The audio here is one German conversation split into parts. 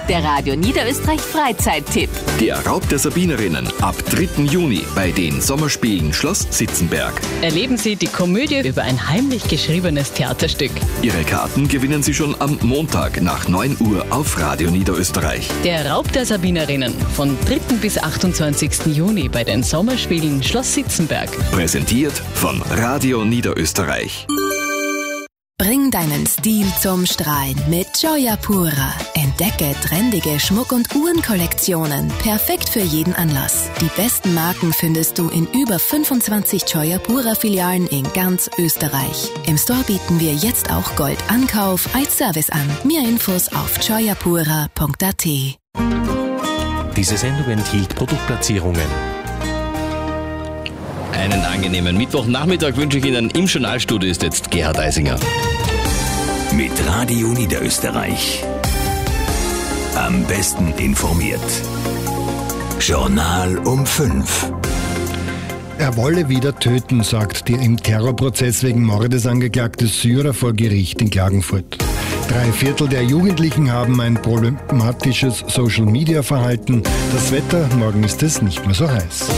Der Radio Niederösterreich Freizeittipp. Der Raub der Sabinerinnen ab 3. Juni bei den Sommerspielen Schloss Sitzenberg. Erleben Sie die Komödie über ein heimlich geschriebenes Theaterstück. Ihre Karten gewinnen Sie schon am Montag nach 9 Uhr auf Radio Niederösterreich. Der Raub der Sabinerinnen von 3. bis 28. Juni bei den Sommerspielen Schloss Sitzenberg. Präsentiert von Radio Niederösterreich. Bring deinen Stil zum Strahlen mit Joyapura. Entdecke trendige Schmuck- und Uhrenkollektionen. Perfekt für jeden Anlass. Die besten Marken findest du in über 25 Joyapura-Filialen in ganz Österreich. Im Store bieten wir jetzt auch Goldankauf als Service an. Mehr Infos auf joyapura.at. Diese Sendung enthielt Produktplatzierungen. Einen angenehmen Mittwochnachmittag wünsche ich Ihnen. Im Journalstudio ist jetzt Gerhard Eisinger. Mit Radio Niederösterreich. Am besten informiert. Journal um 5. Er wolle wieder töten, sagt der im Terrorprozess wegen Mordes angeklagte Syrer vor Gericht in Klagenfurt. 3/4 der Jugendlichen haben ein problematisches Social-Media-Verhalten. Das Wetter, morgen ist es nicht mehr so heiß.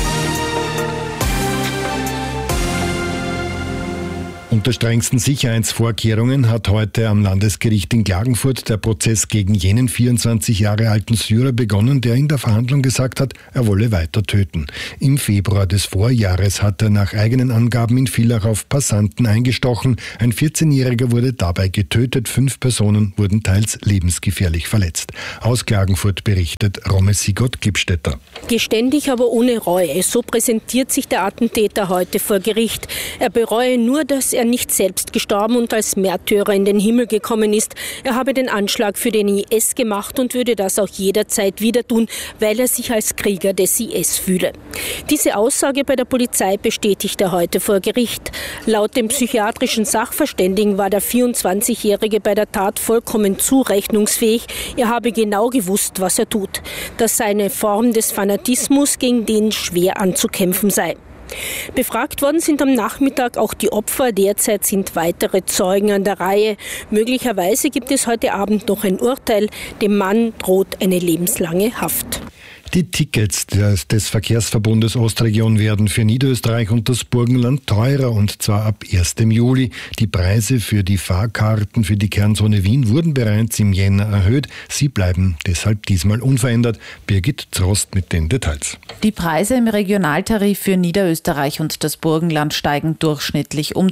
Unter strengsten Sicherheitsvorkehrungen hat heute am Landesgericht in Klagenfurt der Prozess gegen jenen 24 Jahre alten Syrer begonnen, der in der Verhandlung gesagt hat, er wolle weiter töten. Im Februar des Vorjahres hat er nach eigenen Angaben in Villach auf Passanten eingestochen. Ein 14-Jähriger wurde dabei getötet, 5 Personen wurden teils lebensgefährlich verletzt. Aus Klagenfurt berichtet Romme Sigurd-Gibstetter. Geständig, aber ohne Reue. So präsentiert sich der Attentäter heute vor Gericht. Er bereue nur, dass er nicht selbst gestorben und als Märtyrer in den Himmel gekommen ist. Er habe den Anschlag für den IS gemacht und würde das auch jederzeit wieder tun, weil er sich als Krieger des IS fühle. Diese Aussage bei der Polizei bestätigt er heute vor Gericht. Laut dem psychiatrischen Sachverständigen war der 24-Jährige bei der Tat vollkommen zurechnungsfähig. Er habe genau gewusst, was er tut. Das sei eine Form des Fanatismus, gegen den schwer anzukämpfen sei. Befragt worden sind am Nachmittag auch die Opfer. Derzeit sind weitere Zeugen an der Reihe. Möglicherweise gibt es heute Abend noch ein Urteil. Dem Mann droht eine lebenslange Haft. Die Tickets des Verkehrsverbundes Ostregion werden für Niederösterreich und das Burgenland teurer, und zwar ab 1. Juli. Die Preise für die Fahrkarten für die Kernzone Wien wurden bereits im Jänner erhöht. Sie bleiben deshalb diesmal unverändert. Birgit Zrost mit den Details. Die Preise im Regionaltarif für Niederösterreich und das Burgenland steigen durchschnittlich um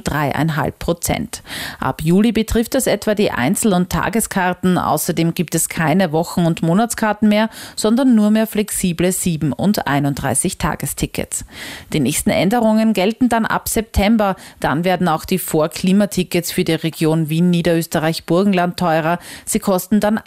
3,5%. Ab Juli betrifft das etwa die Einzel- und Tageskarten. Außerdem gibt es keine Wochen- und Monatskarten mehr, sondern nur mehr flexible 7- und 31-Tagestickets. Die nächsten Änderungen gelten dann ab September. Dann werden auch die Vorklimatickets für die Region Wien-Niederösterreich-Burgenland teurer. Sie kosten dann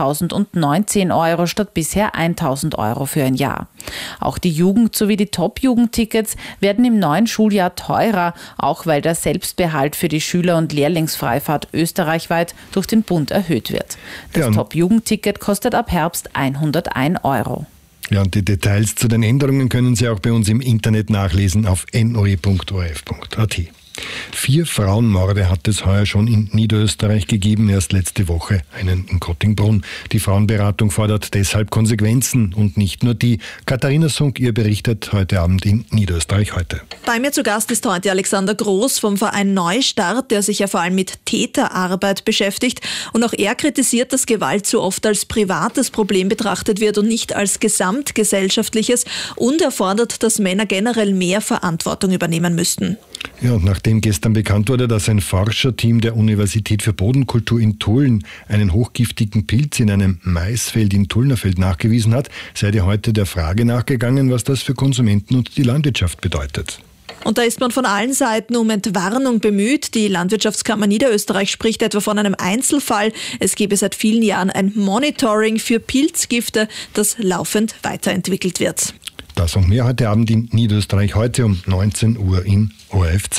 1.019 € statt bisher 1.000 € für ein Jahr. Auch die Jugend- sowie die Top-Jugend-Tickets werden im neuen Schuljahr teurer, auch weil der Selbstbehalt für die Schüler- und Lehrlingsfreifahrt österreichweit durch den Bund erhöht wird. Das Top-Jugend-Ticket kostet ab Herbst 101 €. Ja, und die Details zu den Änderungen können Sie auch bei uns im Internet nachlesen auf noi.orf.at. 4 Frauenmorde hat es heuer schon in Niederösterreich gegeben, erst letzte Woche einen in Kottingbrunn. Die Frauenberatung fordert deshalb Konsequenzen und nicht nur die. Katharina Sunk, ihr berichtet heute Abend in Niederösterreich heute. Bei mir zu Gast ist heute Alexander Groß vom Verein Neustart, der sich ja vor allem mit Täterarbeit beschäftigt. Und auch er kritisiert, dass Gewalt zu oft als privates Problem betrachtet wird und nicht als gesamtgesellschaftliches. Und er fordert, dass Männer generell mehr Verantwortung übernehmen müssten. Ja, und nachdem gestern bekannt wurde, dass ein Forscherteam der Universität für Bodenkultur in Tulln einen hochgiftigen Pilz in einem Maisfeld in Tullnerfeld nachgewiesen hat, seid ihr heute der Frage nachgegangen, was das für Konsumenten und die Landwirtschaft bedeutet. Und da ist man von allen Seiten um Entwarnung bemüht. Die Landwirtschaftskammer Niederösterreich spricht etwa von einem Einzelfall. Es gebe seit vielen Jahren ein Monitoring für Pilzgifte, das laufend weiterentwickelt wird. Das und mehr heute Abend in Niederösterreich heute um 19 Uhr in ORF 2.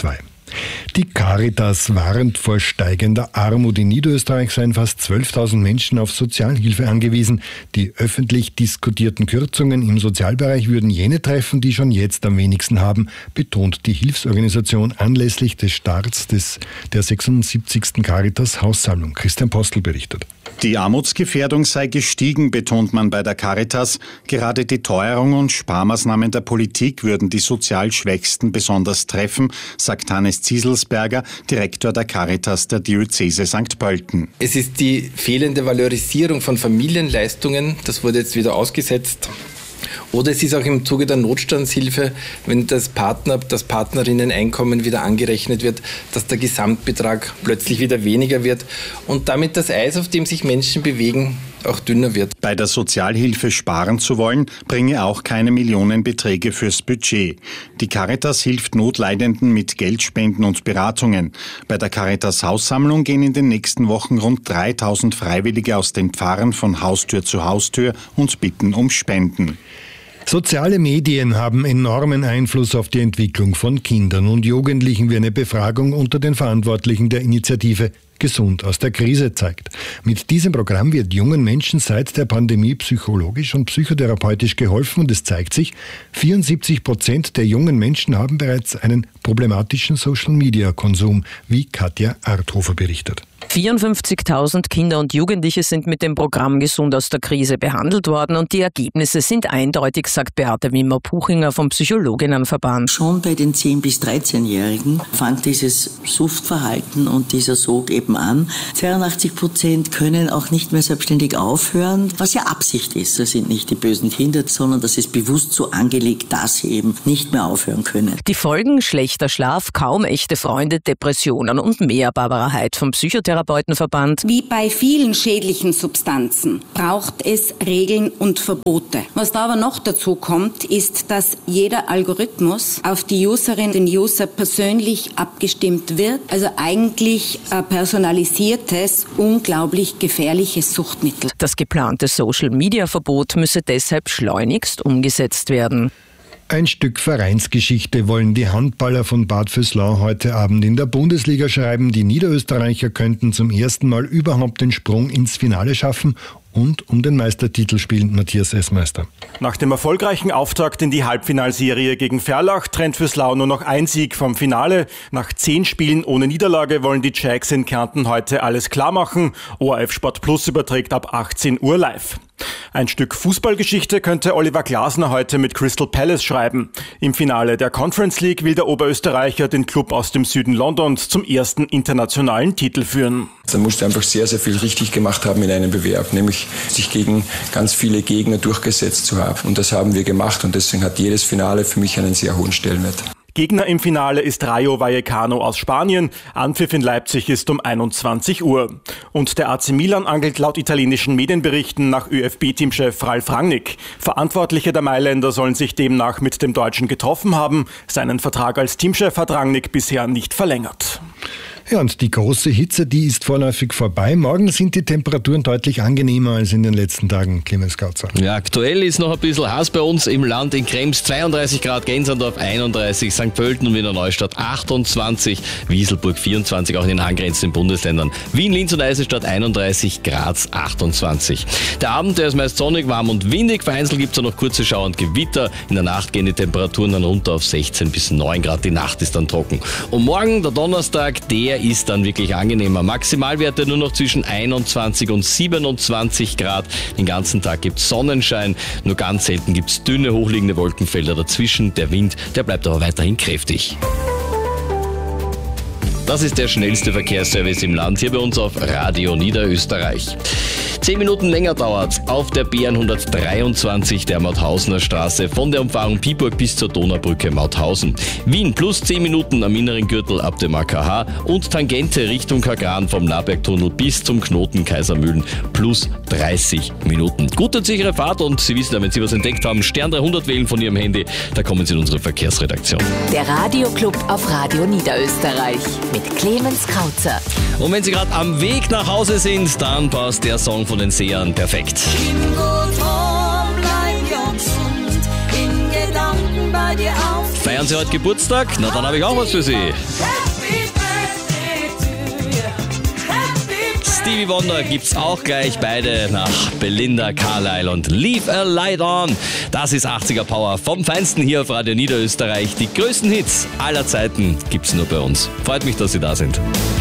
Die Caritas warnt vor steigender Armut. In Niederösterreich seien fast 12.000 Menschen auf Sozialhilfe angewiesen. Die öffentlich diskutierten Kürzungen im Sozialbereich würden jene treffen, die schon jetzt am wenigsten haben, betont die Hilfsorganisation anlässlich des Starts der 76. Caritas-Haussammlung. Christian Postel berichtet. Die Armutsgefährdung sei gestiegen, betont man bei der Caritas. Gerade die Teuerung und Sparmaßnahmen der Politik würden die sozial Schwächsten besonders treffen, sagt Hannes Zieselsberger, Direktor der Caritas der Diözese St. Pölten. Es ist die fehlende Valorisierung von Familienleistungen, das wurde jetzt wieder ausgesetzt. Oder es ist auch im Zuge der Notstandshilfe, wenn das Partnerinnen-Einkommen wieder angerechnet wird, dass der Gesamtbetrag plötzlich wieder weniger wird und damit das Eis, auf dem sich Menschen bewegen, auch dünner wird. Bei der Sozialhilfe sparen zu wollen, bringe auch keine Millionenbeträge fürs Budget. Die Caritas hilft Notleidenden mit Geldspenden und Beratungen. Bei der Caritas-Haussammlung gehen in den nächsten Wochen rund 3.000 Freiwillige aus den Pfarren von Haustür zu Haustür und bitten um Spenden. Soziale Medien haben enormen Einfluss auf die Entwicklung von Kindern und Jugendlichen, wie eine Befragung unter den Verantwortlichen der Initiative Gesund aus der Krise zeigt. Mit diesem Programm wird jungen Menschen seit der Pandemie psychologisch und psychotherapeutisch geholfen und es zeigt sich, 74% der jungen Menschen haben bereits einen problematischen Social-Media-Konsum, wie Katja Arthofer berichtet. 54.000 Kinder und Jugendliche sind mit dem Programm Gesund aus der Krise behandelt worden und die Ergebnisse sind eindeutig, sagt Beate Wimmer-Puchinger vom Psychologinnenverband. Schon bei den 10- bis 13-Jährigen fängt dieses Suchtverhalten und dieser Sog eben an. 82% können auch nicht mehr selbstständig aufhören, was ja Absicht ist. Das sind nicht die bösen Kinder, sondern das ist bewusst so angelegt, dass sie eben nicht mehr aufhören können. Die Folgen: schlechter Schlaf, kaum echte Freunde, Depressionen und mehr. Barbara Heid vom Psychotherapeutenverband. Wie bei vielen schädlichen Substanzen braucht es Regeln und Verbote. Was da aber noch dazu kommt, ist, dass jeder Algorithmus auf die Userin, den User persönlich abgestimmt wird. Also eigentlich personalisiertes, unglaublich gefährliches Suchtmittel. Das geplante Social-Media-Verbot müsse deshalb schleunigst umgesetzt werden. Ein Stück Vereinsgeschichte wollen die Handballer von Bad Vöslau heute Abend in der Bundesliga schreiben. Die Niederösterreicher könnten zum ersten Mal überhaupt den Sprung ins Finale schaffen und um den Meistertitel spielen. Matthias Essmeister. Nach dem erfolgreichen Auftakt in die Halbfinalserie gegen Ferlach trennt Vöslau nur noch ein Sieg vom Finale. Nach 10 Spielen ohne Niederlage wollen die Jacks in Kärnten heute alles klar machen. ORF Sport Plus überträgt ab 18 Uhr live. Ein Stück Fußballgeschichte könnte Oliver Glasner heute mit Crystal Palace schreiben. Im Finale der Conference League will der Oberösterreicher den Club aus dem Süden Londons zum ersten internationalen Titel führen. Da musst du einfach sehr, sehr viel richtig gemacht haben in einem Bewerb, nämlich sich gegen ganz viele Gegner durchgesetzt zu haben. Und das haben wir gemacht und deswegen hat jedes Finale für mich einen sehr hohen Stellenwert. Gegner im Finale ist Rayo Vallecano aus Spanien. Anpfiff in Leipzig ist um 21 Uhr. Und der AC Milan angelt laut italienischen Medienberichten nach ÖFB-Teamchef Ralf Rangnick. Verantwortliche der Mailänder sollen sich demnach mit dem Deutschen getroffen haben. Seinen Vertrag als Teamchef hat Rangnick bisher nicht verlängert. Ja, und die große Hitze, die ist vorläufig vorbei. Morgen sind die Temperaturen deutlich angenehmer als in den letzten Tagen, Clemens Kautzer. Ja, aktuell ist noch ein bisschen heiß bei uns im Land. In Krems 32 Grad, Gensandorf 31, St. Pölten und Wiener Neustadt 28, Wieselburg 24, auch in den angrenzenden Bundesländern. Wien, Linz und Eisenstadt 31, Graz 28. Der Abend, der ist meist sonnig, warm und windig. Vereinzelt gibt es noch kurze Schauer und Gewitter. In der Nacht gehen die Temperaturen dann runter auf 16 bis 9 Grad. Die Nacht ist dann trocken. Und morgen, der Donnerstag, der ist dann wirklich angenehmer. Maximalwerte nur noch zwischen 21 und 27 Grad. Den ganzen Tag gibt es Sonnenschein. Nur ganz selten gibt es dünne, hochliegende Wolkenfelder dazwischen. Der Wind, der bleibt aber weiterhin kräftig. Das ist der schnellste Verkehrsservice im Land, hier bei uns auf Radio Niederösterreich. 10 Minuten länger dauert auf der B123 der Mauthausener Straße von der Umfahrung Piburg bis zur Donaubrücke Mauthausen. Wien plus 10 Minuten am inneren Gürtel ab dem AKH und Tangente Richtung Kagran vom Nabergtunnel bis zum Knoten Kaisermühlen plus 30 Minuten. Gute und sichere Fahrt und Sie wissen ja, wenn Sie was entdeckt haben, Stern 300 wählen von Ihrem Handy, da kommen Sie in unsere Verkehrsredaktion. Der Radioclub auf Radio Niederösterreich mit Clemens Kautzer. Und wenn Sie gerade am Weg nach Hause sind, dann passt der Song von den Sehern perfekt. Feiern Sie heute Geburtstag? Na, dann habe ich auch was für Sie. Stevie Wonder gibt's auch gleich, beide nach Belinda Carlisle und Leave a Light On. Das ist 80er Power vom Feinsten hier auf Radio Niederösterreich. Die größten Hits aller Zeiten gibt's nur bei uns. Freut mich, dass Sie da sind.